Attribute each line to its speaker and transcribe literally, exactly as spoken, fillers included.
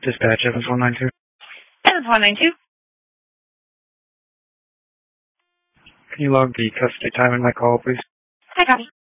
Speaker 1: Dispatch Evans one nine two.
Speaker 2: Evans one nine two.
Speaker 1: Can you log the custody time in my call, please?
Speaker 2: I copy.